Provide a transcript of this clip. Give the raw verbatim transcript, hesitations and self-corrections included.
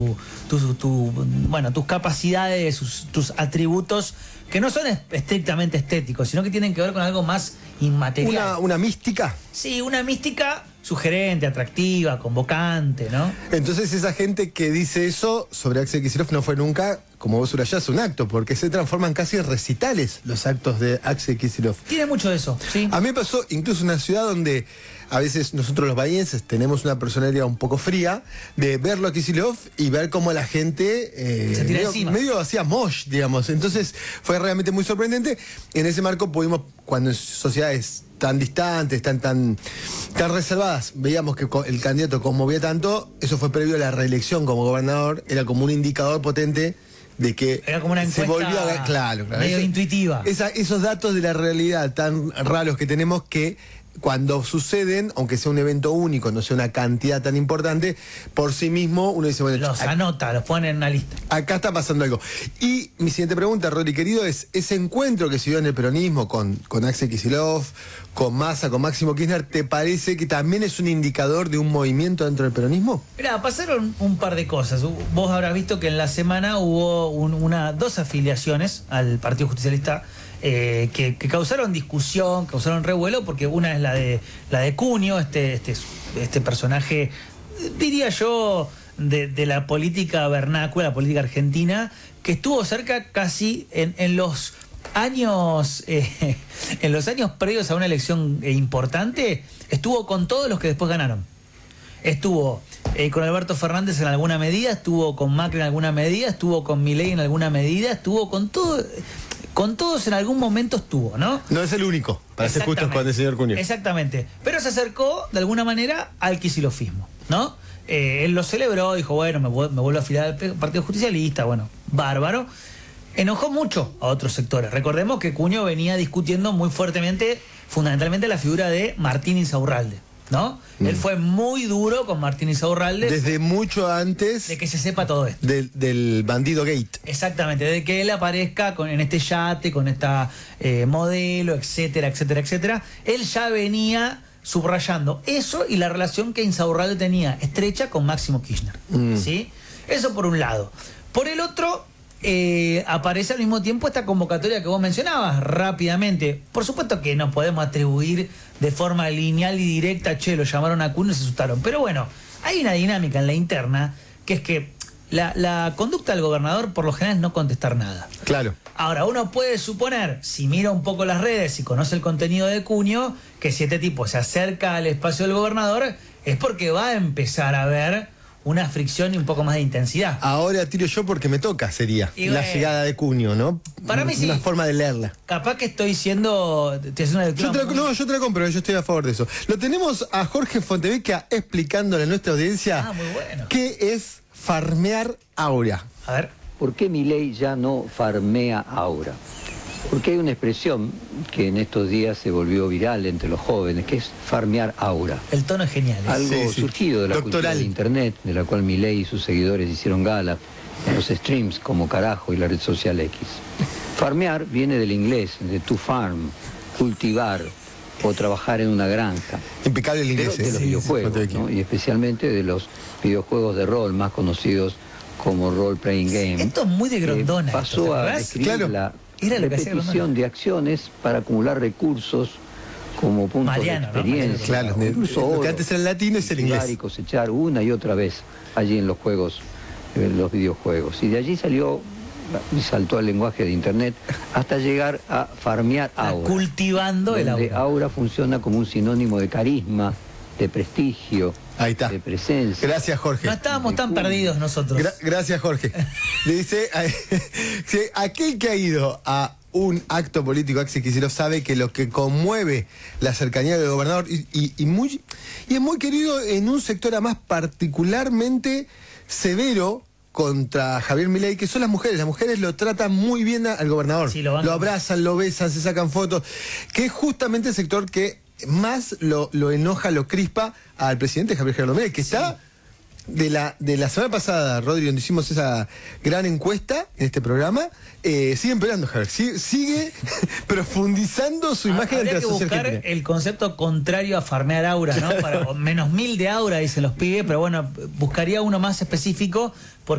Tu, tu, bueno, tus capacidades, sus, tus atributos que no son estrictamente estéticos, sino que tienen que ver con algo más inmaterial. Una, una mística. Sí, una mística sugerente, atractiva, convocante, ¿no? Entonces esa gente que dice eso sobre Axel Kicillof no fue nunca, como vos subrayás, un acto, porque se transforman casi en recitales los actos de Axel Kicillof. Tiene mucho de eso, sí. A mí me pasó incluso en una ciudad donde a veces nosotros los bahienses tenemos una personalidad un poco fría, de verlo a Kicillof y ver cómo la gente eh, se tira medio, encima. medio hacía mosh, digamos. Entonces fue realmente muy sorprendente. En ese marco pudimos, cuando en sociedades tan distantes, tan, tan, tan reservadas, veíamos que el candidato conmovía tanto, eso fue previo a la reelección como gobernador, era como un indicador potente de que era como una se volvió a, claro, claro, medio eso, intuitiva. Esa, esos datos de la realidad tan raros que tenemos que cuando suceden, aunque sea un evento único, no sea una cantidad tan importante, por sí mismo uno dice, bueno, los acá, anota, los pone en una lista. Acá está pasando algo. Y mi siguiente pregunta, Rodri querido, es ese encuentro que se dio en el peronismo con, con Axel Kicillof, con Massa, con Máximo Kirchner, ¿te parece que también es un indicador de un movimiento dentro del peronismo? Mirá, pasaron un par de cosas. Vos habrás visto que en la semana hubo un, una, dos afiliaciones al Partido Justicialista eh, que, que causaron discusión, causaron revuelo, porque una es la de la de Cunio, este, este, este personaje, diría yo, de, de la política vernácula, la política argentina, que estuvo cerca casi en, en los años eh, en los años previos a una elección eh, importante, estuvo con todos los que después ganaron. Estuvo eh, con Alberto Fernández en alguna medida, estuvo con Macri en alguna medida, estuvo con Milei en alguna medida, estuvo con todo, con todos en algún momento estuvo, ¿no? No es el único, para ser justos con el señor Cunio. Exactamente. Pero se acercó de alguna manera al kicilofismo, ¿no? Eh, él lo celebró, dijo, bueno, me, me vuelvo a afiliar al Partido Justicialista, bueno, bárbaro. Enojó mucho a otros sectores. Recordemos que Cunio venía discutiendo muy fuertemente, fundamentalmente, la figura de Martín Insaurralde, ¿no? Mm. Él fue muy duro con Martín Insaurralde. Desde mucho antes de que se sepa todo esto. Del, del bandido gate. Exactamente, de que él aparezca con, en este yate, con esta eh, modelo, etcétera, etcétera, etcétera. Él ya venía subrayando eso y la relación que Insaurralde tenía estrecha con Máximo Kirchner, mm. ¿sí? Eso por un lado. Por el otro, eh, aparece al mismo tiempo esta convocatoria que vos mencionabas rápidamente. Por supuesto que no podemos atribuir de forma lineal y directa, che, lo llamaron a Cunio y se asustaron. Pero bueno, hay una dinámica en la interna que es que la, la conducta del gobernador por lo general es no contestar nada. Claro. Ahora, uno puede suponer, si mira un poco las redes y conoce el contenido de Cunio, que si este tipo se acerca al espacio del gobernador es porque va a empezar a ver una fricción y un poco más de intensidad. Ahora tiro yo porque me toca, sería y la bueno, llegada de Cunio, ¿no? Para mí sí. Una forma de leerla. Capaz que estoy siendo... Estoy haciendo una lectura yo te la, no, yo te la compro, yo estoy a favor de eso. Lo tenemos a Jorge Fontevecchia explicándole a nuestra audiencia ah, muy bueno. qué es farmear aura. A ver. ¿Por qué Milei ya no farmea aura? Porque hay una expresión que en estos días se volvió viral entre los jóvenes, que es farmear aura. El tono es genial. ¿eh? Algo sí, sí. surgido de la Doctoral. cultura de internet, de la cual Milei y sus seguidores hicieron gala en los streams como Carajo y la red social X. Farmear viene del inglés, de to farm, cultivar o trabajar en una granja. Impecable el inglés. De, de los sí, videojuegos, sí, ¿no? Y especialmente de los videojuegos de rol más conocidos como Role Playing Game. Esto es muy de Grondona. Eh, pasó esto, a describir claro. la Era lo repetición de acciones para acumular recursos como puntos Mariano, de experiencia. ¿no? Claro, incluso lo oro, que antes era el latino es el inglés. Y cosechar una y otra vez allí en los juegos, en los videojuegos. Y de allí salió, y saltó al lenguaje de internet hasta llegar a farmear aura. Cultivando el aura. Aura funciona como un sinónimo de carisma, de prestigio, ahí está. de presencia. Gracias, Jorge. No estábamos tan Cunio. perdidos nosotros. Gra gracias, Jorge. Le dice, aquel que ha ido a un acto político, Axel Kicillof, sabe que lo que conmueve la cercanía del gobernador y, y, y, muy, y es muy querido en un sector además particularmente severo contra Javier Milei, que son las mujeres. Las mujeres lo tratan muy bien al gobernador. Sí, lo, lo abrazan, lo besan, se sacan fotos, que es justamente el sector que más lo, lo enoja, lo crispa al presidente Javier Gerardo Milei, que está... Sí. de la, de la semana pasada, Rodri, donde hicimos esa gran encuesta en este programa, eh, sigue empeorando, Javier. Sigue, sigue profundizando su imagen Habría ante que la sociedad buscar argentina. el concepto contrario a farmear auras, ¿no? Para, menos mil de aura, dicen los pibes, pero bueno, buscaría uno más específico.